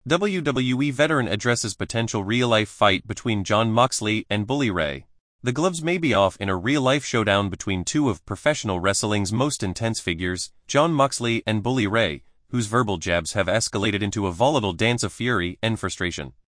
WWE veteran addresses potential real-life fight between Jon Moxley and Bully Ray. The gloves may be off in a real-life showdown between two of professional wrestling's most intense figures, Jon Moxley and Bully Ray, whose verbal jabs have escalated into a volatile dance of fury and frustration.